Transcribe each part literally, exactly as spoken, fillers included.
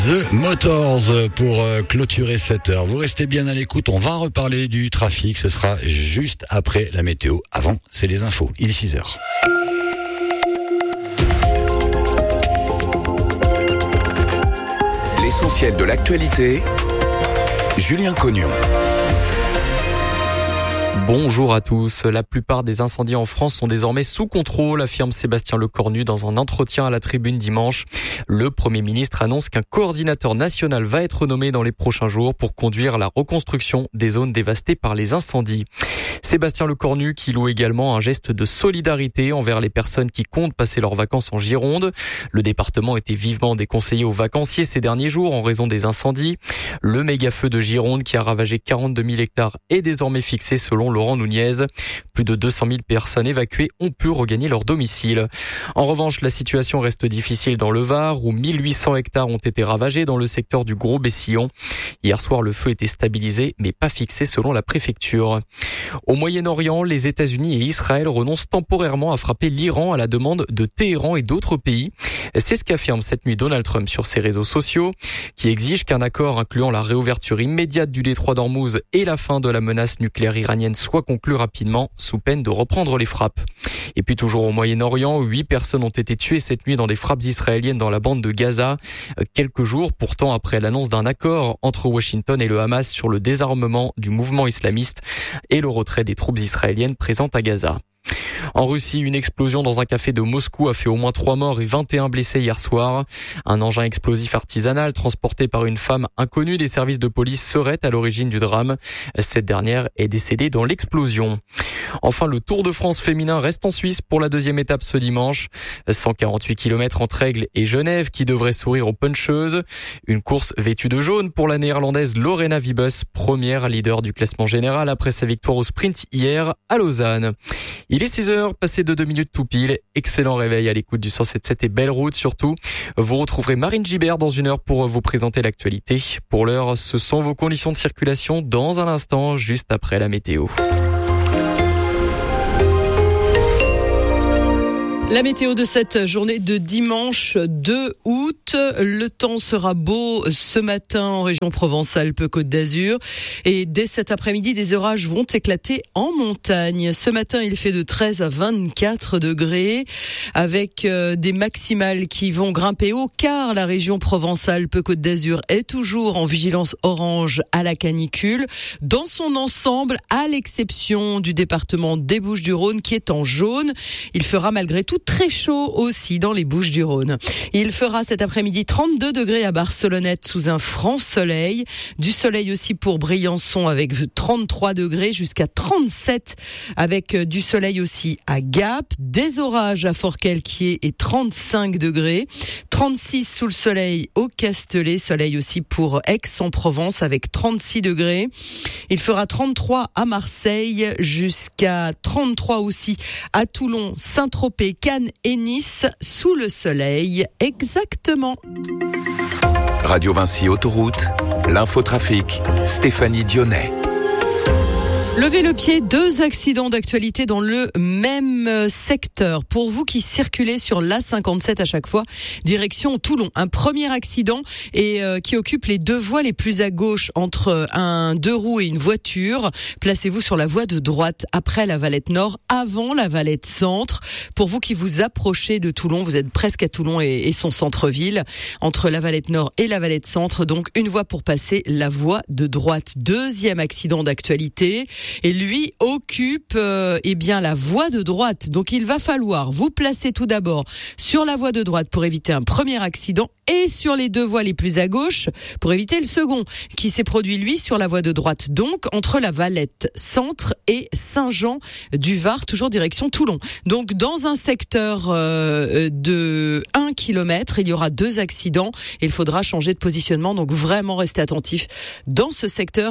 The Motors pour clôturer cette heure. Vous restez bien à l'écoute, on va reparler du trafic, ce sera juste après la météo. Avant, c'est les infos, il est six heures. L'essentiel de l'actualité, Julien Cognon. Bonjour à tous. La plupart des incendies en France sont désormais sous contrôle, affirme Sébastien Lecornu dans un entretien à la Tribune dimanche. Le Premier ministre annonce qu'un coordinateur national va être nommé dans les prochains jours pour conduire la reconstruction des zones dévastées par les incendies. Sébastien Lecornu qui loue également un geste de solidarité envers les personnes qui comptent passer leurs vacances en Gironde. Le département était vivement déconseillé aux vacanciers ces derniers jours en raison des incendies. Le méga-feu de Gironde qui a ravagé quarante-deux mille hectares est désormais fixé selon Laurent Nunez. Plus de deux cent mille personnes évacuées ont pu regagner leur domicile. En revanche, la situation reste difficile dans le Var où mille huit cents hectares ont été ravagés dans le secteur du Gros-Bessillon. Hier soir, le feu était stabilisé mais pas fixé selon la préfecture. Au Moyen-Orient, les États-Unis et Israël renoncent temporairement à frapper l'Iran à la demande de Téhéran et d'autres pays. C'est ce qu'affirme cette nuit Donald Trump sur ses réseaux sociaux, qui exige qu'un accord incluant la réouverture immédiate du détroit d'Ormuz et la fin de la menace nucléaire iranienne soit conclu rapidement, sous peine de reprendre les frappes. Et puis toujours au Moyen-Orient, huit personnes ont été tuées cette nuit dans des frappes israéliennes dans la bande de Gaza. Quelques jours pourtant après l'annonce d'un accord entre Washington et le Hamas sur le désarmement du mouvement islamiste et le retrait des troupes israéliennes présentes à Gaza. En Russie, une explosion dans un café de Moscou a fait au moins trois morts et vingt et un blessés hier soir. Un engin explosif artisanal transporté par une femme inconnue des services de police serait à l'origine du drame. Cette dernière est décédée dans l'explosion. Enfin, le Tour de France féminin reste en Suisse pour la deuxième étape ce dimanche. cent quarante-huit kilomètres entre Aigle et Genève qui devrait sourire aux puncheuses. Une course vêtue de jaune pour la néerlandaise Lorena Wiebes, première leader du classement général après sa victoire au sprint hier à Lausanne. Il est six heures, passé de deux minutes tout pile. Excellent réveil à l'écoute du cent sept sept et belle route surtout. Vous retrouverez Marine Gibert dans une heure pour vous présenter l'actualité. Pour l'heure, ce sont vos conditions de circulation dans un instant, juste après la météo. La météo de cette journée de dimanche deux août. Le temps sera beau ce matin en région Provence-Alpes-Côte d'Azur. Et dès cet après-midi, des orages vont éclater en montagne. Ce matin, il fait de treize à vingt-quatre degrés avec des maximales qui vont grimper haut car la région Provence-Alpes-Côte d'Azur est toujours en vigilance orange à la canicule. Dans son ensemble, à l'exception du département des Bouches-du-Rhône qui est en jaune, il fera malgré tout très chaud aussi dans les Bouches-du-Rhône. Il fera cet après-midi trente-deux degrés à Barcelonnette sous un franc soleil. Du soleil aussi pour Briançon avec trente-trois degrés jusqu'à trente-sept avec du soleil aussi à Gap. Des orages à Fort-Calquier et trente-cinq degrés. trente-six sous le soleil au Castellet. Soleil aussi pour Aix-en-Provence avec trente-six degrés. Il fera trente-trois à Marseille jusqu'à trente-trois aussi à Toulon, Saint-Tropez, Cannes et Nice sous le soleil. Exactement. Radio Vinci Autoroute, l'infotrafic, Stéphanie Dionnet. Levez le pied, deux accidents d'actualité dans le même secteur. Pour vous qui circulez sur l'A cinquante-sept à chaque fois, direction Toulon. Un premier accident et euh, qui occupe les deux voies les plus à gauche entre un deux roues et une voiture. Placez-vous sur la voie de droite après la Valette Nord, avant la Valette Centre. Pour vous qui vous approchez de Toulon, vous êtes presque à Toulon et, et son centre-ville, entre la Valette Nord et la Valette Centre. Donc une voie pour passer, la voie de droite. Deuxième accident d'actualité. Et lui occupe euh, eh bien la voie de droite. Donc il va falloir vous placer tout d'abord sur la voie de droite pour éviter un premier accident et sur les deux voies les plus à gauche pour éviter le second qui s'est produit lui sur la voie de droite. Donc entre la Valette Centre et Saint-Jean-du-Var, toujours direction Toulon. Donc dans un secteur euh, de un kilomètre, il y aura deux accidents et il faudra changer de positionnement. Donc vraiment restez attentifs dans ce secteur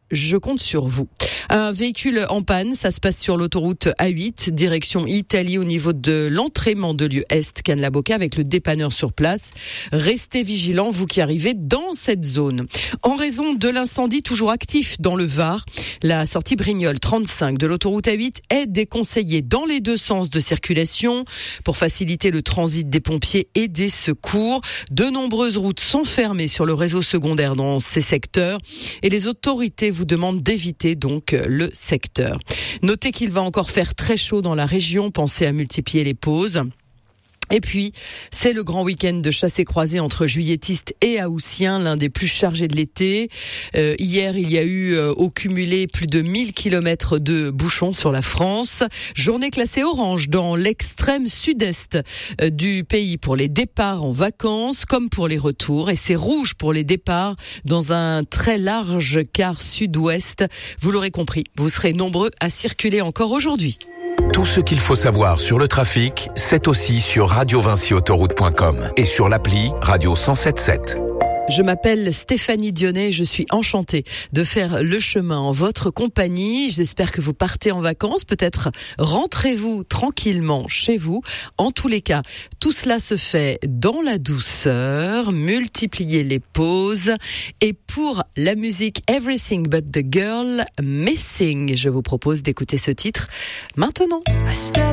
je compte sur vous. Un véhicule en panne, ça se passe sur l'autoroute A huit, direction Italie, au niveau de l'entrée Mandelieu Est, Cannes-la-Boca, avec le dépanneur sur place. Restez vigilants, vous qui arrivez dans cette zone. En raison de l'incendie toujours actif dans le Var, la sortie Brignoles trente-cinq de l'autoroute A huit est déconseillée dans les deux sens de circulation pour faciliter le transit des pompiers et des secours. De nombreuses routes sont fermées sur le réseau secondaire dans ces secteurs et les autorités vous demandent d'éviter donc le secteur. Notez qu'il va encore faire très chaud dans la région, pensez à multiplier les pauses. Et puis, c'est le grand week-end de chassé-croisé entre juilletistes et haussiens, l'un des plus chargés de l'été. Euh, hier, il y a eu euh, au cumulé plus de mille kilomètres de bouchons sur la France. Journée classée orange dans l'extrême sud-est euh, du pays pour les départs en vacances comme pour les retours. Et c'est rouge pour les départs dans un très large quart sud-ouest. Vous l'aurez compris, vous serez nombreux à circuler encore aujourd'hui. Tout ce qu'il faut savoir sur le trafic, c'est aussi sur radio vinci autoroute point com et sur l'appli Radio cent sept sept. Je m'appelle Stéphanie Dionnet, je suis enchantée de faire le chemin en votre compagnie. J'espère que vous partez en vacances, peut-être rentrez-vous tranquillement chez vous. En tous les cas, tout cela se fait dans la douceur, multipliez les pauses. Et pour la musique Everything But The Girl Missing, je vous propose d'écouter ce titre maintenant.